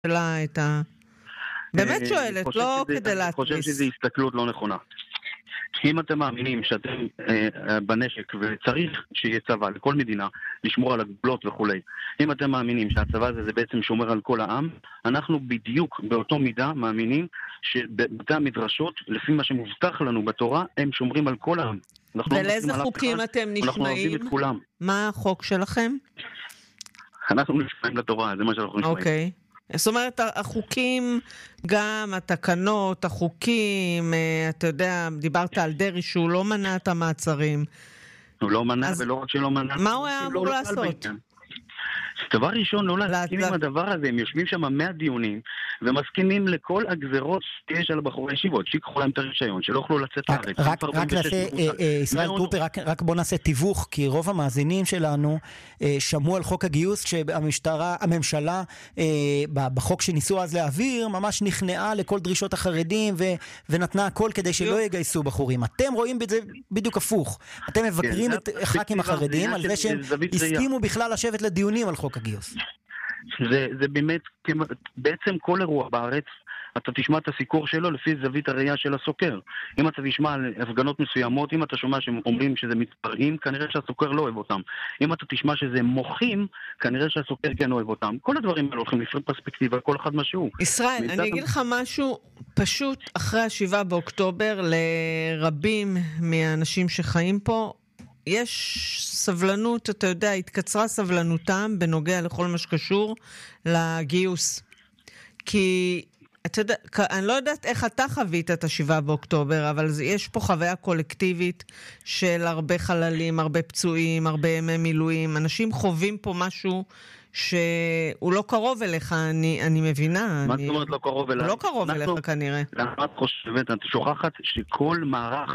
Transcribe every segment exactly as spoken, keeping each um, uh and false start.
שלה את ה... באמת שואלת, לא כדי להתריס. אני חושב שזו הסתכלות לא נכונה. אם אתם מאמינים שאתם אה, בנשק וצריך שיהיה צבא לכל מדינה לשמור על הגבולות וכולי, אם אתם מאמינים שהצבא הזה זה בעצם שומר על כל העם, אנחנו בדיוק באותו מידה מאמינים שבתי המדרשות, לפי מה שמובטח לנו בתורה, הם שומרים על כל העם. ולאיזה חוקים אתם נשמעים? מה החוק שלכם? אנחנו נשמעים לתורה, זה מה שאנחנו נשמעים. אוקיי. זאת אומרת, החוקים, גם התקנות, החוקים, אתה יודע, דיברת על דרי שהוא לא מנע את המעצרים. הוא לא מנע, ולא רק שלא מנע. מה הוא היה אמור לעשות? דבר ראשון, לא להסכים עם הדבר הזה, הם יושבים שם מאה דיונים, ומסכימים לכל הגזרות שיש על בחורי ישיבות, שיקחו להם את הרישיון, שלא יוכלו לצאת לארץ. רק נעשה, ישראל טרופר, רק בוא נעשה תיווך, כי רוב המאזינים שלנו שמעו על חוק הגיוס, שהמשטרה, הממשלה, בחוק שניסו אז להעביר, ממש נכנעה לכל דרישות החרדים, ונתנה הכל כדי שלא יגייסו בחורים. אתם רואים בזה בדיוק הפוך. אתם מבקרים את ח"כים החרדים, על זה שהם הסכימו בכלל לשבת לדיונים על חוק הגיוס. זה, זה באמת, בעצם כל אירוע בארץ, אתה תשמע את הסיקור שלו לפי זווית הראייה של הסוקר. אם אתה תשמע על הפגנות מסוימות, אם אתה שומע שהם אומרים שזה מתפרעים, כנראה שהסוקר לא אוהב אותם. אם אתה תשמע שזה מוחים, כנראה שהסוקר כן אוהב אותם. כל הדברים האלה הולכים לפי פרספקטיבה, כל אחד משהו. ישראל, אני אגיד לך משהו פשוט אחרי השבעה באוקטובר, לרבים מהאנשים שחיים פה, יש סבלנות, אתה יודע, התקצרה סבלנותם בנוגע לכל מה שקשור לגיוס. כי, אתה יודע, אני לא יודעת איך אתה חווית את השבעה באוקטובר, אבל יש פה חוויה קולקטיבית של הרבה חללים, הרבה פצועים, הרבה ימי מילואים. אנשים חווים פה משהו שהוא לא קרוב אליך, אני, אני מבינה. מה אני... זאת אומרת לא קרוב אליך? לא קרוב אליך כנראה. למה את חושבת? את שוכחת שכל מערך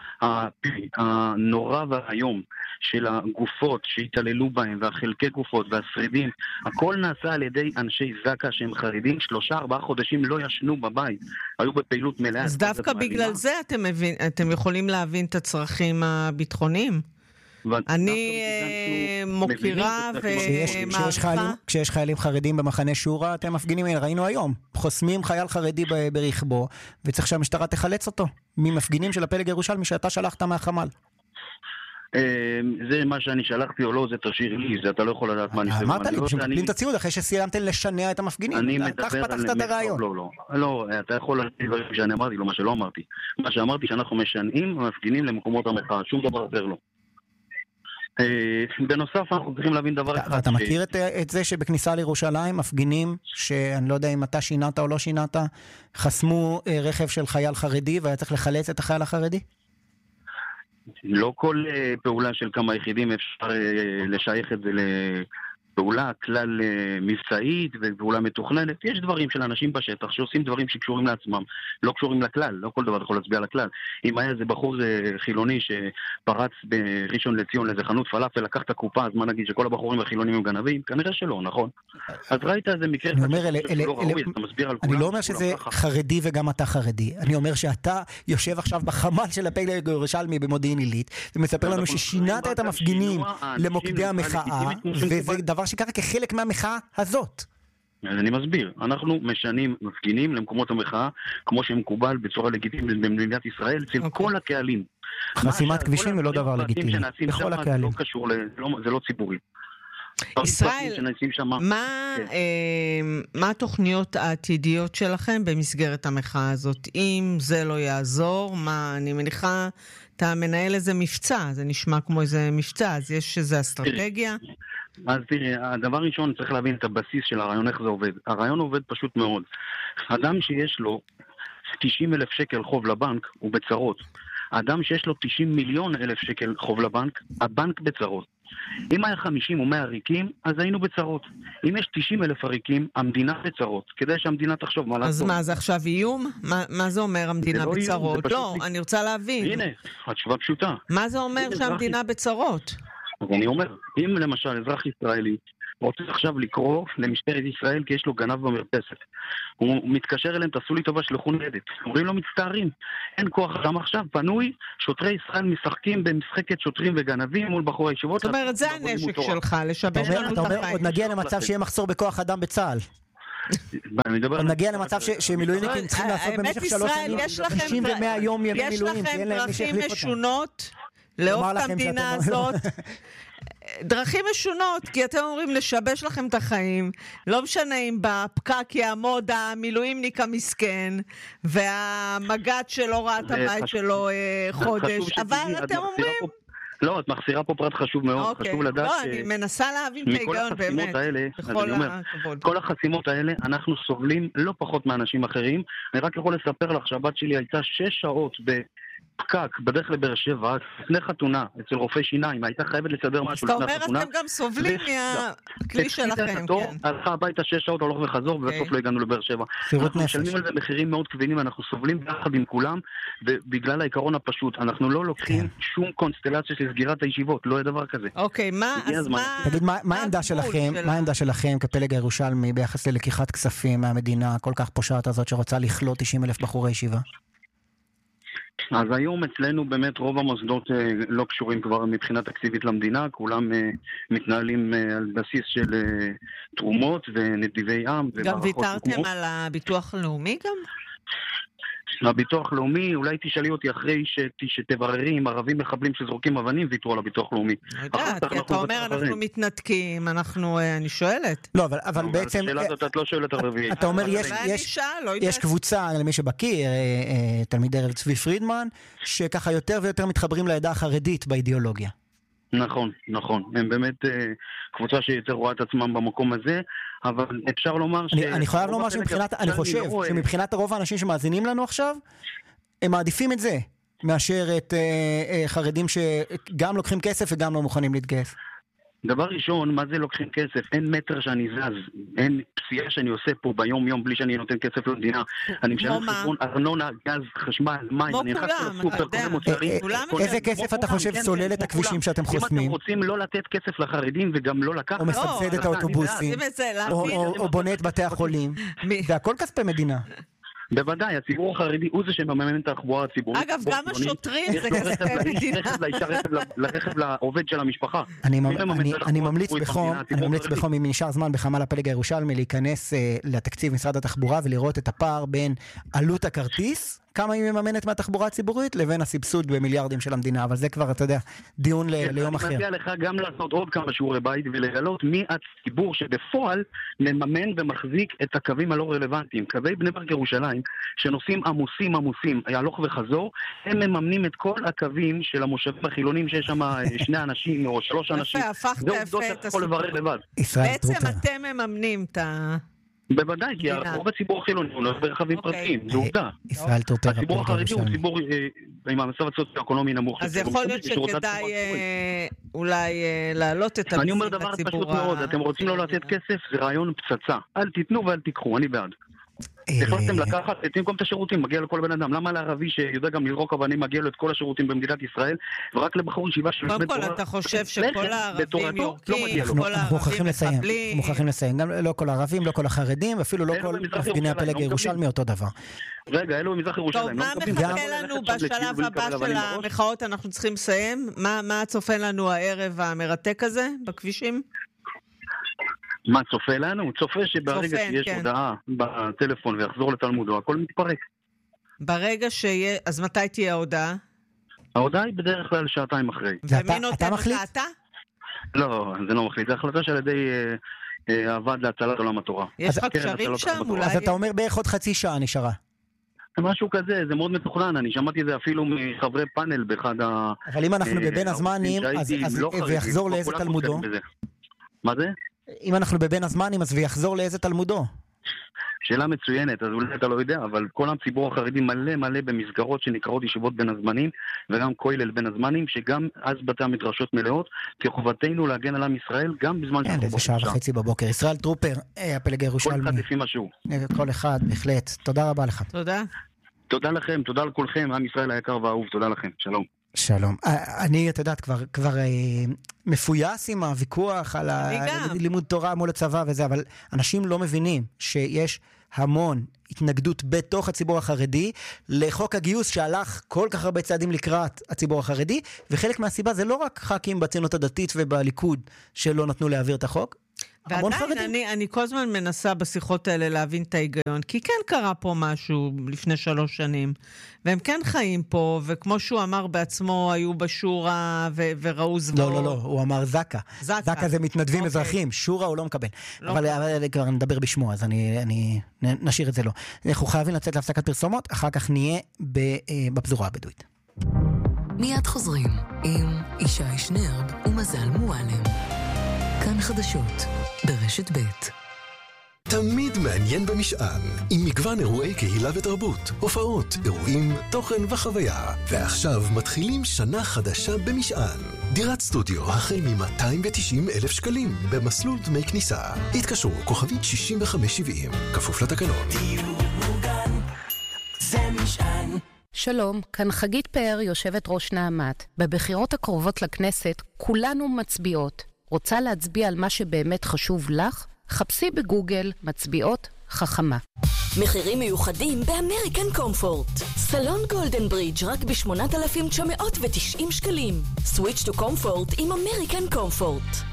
הנורא והיום של הגופות שהתעללו בהם והחלקי גופות והשרידים, הכל נעשה על ידי אנשי זקה שהם חרדים, שלושה ארבעה חודשים לא ישנו בבית, היו בפעילות מלאה. אז דווקא בגלל זה אתם, מבין, אתם יכולים להבין את הצרכים הביטחוניים. אני מוקירה ומערכה. כשיש חיילים חרדים במחנה שורה, אתם מפגינים, ראינו היום, חוסמים חייל חרדי ברכבו, וצריך שהמשטרה תחלץ אותו, ממפגינים של הפלג ירושלמי שאתה שלחת מהחמ"ל. זה מה שאני שלחתי או לא, זה תשאיר לי, זה אתה לא יכול לדעת מה אני חושב. אמרת לי, שמקבלים את הציוד אחרי שסיימתם לשנע את המפגינים. אני מדבר על... לא, לא, לא, אתה יכול להגיד דברים שאני אמרתי, לא מה שלא אמרתי. מה שאמרתי שאנחנו משנעים המפגינים למקומות המחאה, שום דבר אחר לא. בנוסף אנחנו צריכים להבין דבר אחד. אתה מכיר את זה שבכניסה לירושלים מפגינים, שאני לא יודע אם אתה שינעת או לא שינעת, חסמו רכב של חייל חרדי והיה צריך לחלץ את החייל החרדי? לא כל פעולה של כמה יחידים אפשר לשייך את זה לפעולה כלל מבצעית ופעולה מתוכננת. יש דברים של אנשים בשטח שעושים דברים שקשורים לעצמם, לא קשורים לכלל, לא כל דבר יכול להצביע לכלל. אם היה איזה בחור חילוני שפרץ בראשון לציון לאיזה חנות פלאפל, לקח את הקופה, אז מה נגיד שכל הבחורים החילונים הם גנבים? כנראה שלא, נכון? אז ראית איזה מקרה אני לא אומר שזה חרדי וגם אתה חרדי, אני אומר שאתה יושב עכשיו בחמ"ל של הפלג ירושלמי במודיעין עילית ומספר לנו ששינעת את המפגינים למוקדי המחאה, וזה דבר שקרה כחלק מהמחאה הזאת. אז אני מסביר, אנחנו משנים מפגינים למקומות המחאה כמו שמקובל בצורה לגיטימית במדינת ישראל אצל כל הקהלים. חסימת כבישים ולא דבר לגיטימי בכל הקהלים. זה לא ציבורי. ישראל, מה התוכניות העתידיות שלכם במסגרת המחאה הזאת? אם זה לא יעזור, מה, אני מניחה, אתה מנהל איזה מבצע, זה נשמע כמו איזה מבצע, אז יש איזה אסטרטגיה? אז תראי, הדבר ראשון צריך להבין את הבסיס של הרעיון, איך זה עובד. הרעיון עובד פשוט מאוד. אדם שיש לו תשעים אלף שקל חוב לבנק הוא בצרות. אדם שיש לו תשעים מיליון אלף שקל חוב לבנק, הבנק בצרות. אם היה חמישים או מאה עריקים, אז היינו בצרות. אם יש תשעים אלף עריקים, המדינה בצרות. כדי שהמדינה תחשוב מה לעשות. אז מה, זה עכשיו איום? מה, מה זה אומר המדינה זה בצרות? לא, לא אני רוצה להבין. הנה, התשובה פשוטה. מה זה אומר שהמדינה אזרח... בצרות? אז אני אומר, אם למשל אזרח ישראלי רוצה עכשיו לקרוא למשטרת ישראל כי יש לו גנב במרפסת. הוא מתקשר אליהם, תעשו לי טובה, שלחו ניידת. אומרים לו, מצטערים, אין כוח אדם עכשיו, פנוי, שוטרי ישראל משחקים במשחקת שוטרים וגנבים מול בחורי ישיבות. זאת אומרת, זה הנשק שלך, לשבש לנו את החיים. עוד נגיע למצב שיהיה מחסור בכוח אדם בצה"ל. נגיע למצב שמילואיניקים צריכים לעשות במשך שלוש שנים תשעים ומאה יום ימי מילואים. יש לכם דרכים משונות לאוף המדינה הזאת. דרכים משונות, כי אתם אומרים לשבש לכם את החיים, לא משנה אם בפקק יעמוד המילואימניק המסכן, והמגד שלא ראה את הבית שלו חודש, אבל אתם אומרים... לא, את מחסירה פה פרט חשוב מאוד, חשוב לדעת... לא, אני מנסה להבין את ההיגיון באמת, בכל הכבוד. כל החסימות האלה, אנחנו סובלים לא פחות מאנשים אחרים, אני רק יכול לספר לך שהבת שלי הייתה שש שעות ב... פקק בדרך לבאר שבע, לפני חתונה, אצל רופא שיניים, הייתה חייבת לסדר משהו לפני החתונה. זאת אומרת, אתם גם סובלים מהכלי שלכם, כן. הלכה הביתה שש שעות, הולך וחזור, ובסוף לא הגענו לבאר שבע. אנחנו משלמים על זה מחירים מאוד כבדים, אנחנו סובלים ביחד עם כולם, ובגלל העיקרון הפשוט, אנחנו לא לוקחים שום קונסטלציה של סגירת הישיבות, לא יהיה דבר כזה. אוקיי, מה, אז מה... תגיד, מה העמדה שלכם, מה העמדה שלכם כפלג הירושלמי ביחס ללקיחת כספים מהמדינה כל כך פושעת הזאת שרוצה לכלוא תשעים אלף בחורי ישיבה? אז היום אצלנו באמת רוב המוסדות אה, לא קשורים כבר מבחינה תקציבית למדינה, כולם אה, מתנהלים אה, על בסיס של אה, תרומות ונדיבי עם. גם ויתרתם מקומות. על הביטוח הלאומי גם? הביטוח לאומי, אולי תשאלי אותי אחרי שתבררי עם ערבים מחבלים שזורקים אבנים ויתרו על הביטוח לאומי. לא יודעת, כי אתה אומר אנחנו מתנתקים, אנחנו, אני שואלת. לא, אבל בעצם... השאלה הזאת את לא שואלת ערבי. אתה אומר, יש קבוצה, למי שבקיא, תלמידי רב צבי פרידמן, שככה יותר ויותר מתחברים לעדה החרדית באידיאולוגיה. נכון, נכון. הם באמת קבוצה שיותר רואה את עצמם במקום הזה, אבל אפשר לומר ש... אני חייב לומר שמבחינת, אני חושב שמבחינת הרוב האנשים שמאזינים לנו עכשיו, הם מעדיפים את זה, מאשר את חרדים שגם לוקחים כסף וגם לא מוכנים להתגייס. דבר ראשון, מה זה לוקחים כסף? אין מטר שאני זז, אין פסיעה שאני עושה פה ביום יום בלי שאני נותן כסף למדינה. אני משלם חשבון ארנונה, גז, חשמל, מים, אני נכנס לסופר, קונה מוצרים. איזה כסף אתה חושב סולל את הכבישים שאתם חוסמים? אם אתם רוצים לא לתת כסף לחרדים וגם לא לקחת... או מסבסד את האוטובוסים, או בונה את בתי החולים. זה הכל כספי מדינה. בוודאי, הציבור החרדי הוא זה שמממן את התחבורה הציבורית. אגב, גם השוטרים זה כספי מדינה. לרכב לעובד של המשפחה. אני ממליץ בחום, אני ממליץ בחום, אם נשאר זמן בחמ"ל הפלג הירושלמי, להיכנס לתקציב משרד התחבורה ולראות את הפער בין עלות הכרטיס, כמה היא מממנת מהתחבורה הציבורית, לבין הסבסוד במיליארדים של המדינה, אבל זה כבר, אתה יודע, דיון ליום אחר. אני מציע לך גם לעשות עוד כמה שיעורי בית, ולגלות מי הציבור שבפועל מממן ומחזיק את הקווים הלא רלוונטיים. קווי בני ברק ירושלים, שנוסעים עמוסים עמוסים, הלוך וחזור, הם מממנים את כל הקווים של המושבים החילונים, שיש שם שני אנשים או שלוש אנשים. יפה, הפכת יפה את הסיפור. בעצם אתם מממנים את ה... בוודאי, כי רוב הציבור החילוני הוא לא ברכבים פרטיים, זה עובדה. ישראל טורטר. הציבור החרדי הוא ציבור עם המצב הסוציו-אקונומי נמוך. אז יכול להיות שכדאי אולי להעלות את המיסים בציבור. אני אומר דבר פשוט מאוד, אתם רוצים לא לתת כסף, זה רעיון פצצה. אל תיתנו ואל תיקחו, אני בעד. החלטתם לקחת, תמקום את השירותים, מגיע לכל בן אדם. למה לערבי שיודע גם לזרוק אבנים מגיע לו את כל השירותים במדינת ישראל, ורק לבחור ישיבה של... קודם כל, אתה חושב שכל הערבים יורקים, כל הערבים מחבלים... מוכרחים לסיים, גם לא כל הערבים, לא כל החרדים, ואפילו לא כל מפגיני הפלג הירושלמי אותו דבר. רגע, אלו במזרח ירושלים. טוב, מה מחכה לנו בשלב הבא של המחאות? אנחנו צריכים לסיים. מה צופה לנו הערב המרתק הזה בכבישים? מה צופה לנו? צופה שברגע שיש הודעה בטלפון ויחזור לתלמודו, הכל מתפרק. ברגע שיהיה... אז מתי תהיה ההודעה? ההודעה היא בדרך כלל שעתיים אחרי. ומי נותן לך אתה? לא, זה לא מחליט. זה החלטה של ידי הוועד להצלת עולם התורה. יש לך קשרים שם? אז אתה אומר בערך עוד חצי שעה נשארה. משהו כזה, זה מאוד מתוכנן, אני שמעתי את זה אפילו מחברי פאנל באחד ה... אבל אם אנחנו בבין הזמנים, אז ויחזור לאיזה תלמודו? מה זה? אם אנחנו בבין הזמנים, אז ויחזור לאיזה תלמודו? שאלה מצוינת, אז אולי אתה לא יודע, אבל כל הציבור החרדי מלא מלא במסגרות שנקראות ישיבות בין הזמנים, וגם כולל בין הזמנים, שגם אז בתי המדרשות מלאות, כי חובתנו להגן על עם ישראל גם בזמן... כן, זה שעה וחצי בבוקר. ישראל טרופר, הפלג הירושלמי. כל אחד לפי משהו. כל אחד, בהחלט. תודה רבה לך. תודה. תודה לכם, תודה לכולכם, עם ישראל היקר והאהוב, תודה לכם. שלום. שלום. אני, את יודעת, כבר, כבר מפויס עם הוויכוח על לימוד תורה מול הצבא וזה, אבל אנשים לא מבינים שיש המון התנגדות בתוך הציבור החרדי לחוק הגיוס שהלך כל כך הרבה צעדים לקראת הציבור החרדי, וחלק מהסיבה זה לא רק ח"כים בציונות הדתית ובליכוד שלא נתנו להעביר את החוק. המון ועדיין חרדים. אני, אני כל הזמן מנסה בשיחות האלה להבין את ההיגיון, כי כן קרה פה משהו לפני שלוש שנים, והם כן חיים פה, וכמו שהוא אמר בעצמו, היו בשורה ו- וראו זבור. לא, לא, לא, הוא אמר זקה. זקה. זקה זה מתנדבים אוקיי. אזרחים, שורה הוא לא מקבל. לא אבל, מקבל. אבל כבר נדבר בשמו, אז אני, אני, נשאיר את זה לו. אנחנו חייבים לצאת להפסקת פרסומות, אחר כך נהיה ב, בפזורה הבדואית. מיד חוזרים עם ישי שנרב ומזל מועלם. כאן חדשות ברשת ב'. תמיד מעניין במשען, עם מגוון אירועי קהילה ותרבות, הופעות, אירועים, תוכן וחוויה. ועכשיו מתחילים שנה חדשה במשען. דירת סטודיו החל מ-מאתיים ותשעים אלף שקלים, במסלול דמי כניסה. התקשרו כוכבית שישים וחמש שבעים, כפוף לתקנון. דיור מוגן, זה משען. שלום, כאן חגית פאר, יושבת ראש נעמת. בבחירות הקרובות לכנסת, כולנו מצביעות. רוצה להצביע על מה שבאמת חשוב לך? חפשי בגוגל מצביעות חכמה. מחירים מיוחדים באמריקן קומפורט. סלון גולדן ברידג' רק ב-שמונת אלפים תשע מאות ותשעים שקלים. סוויץ' טו קומפורט עם אמריקן קומפורט.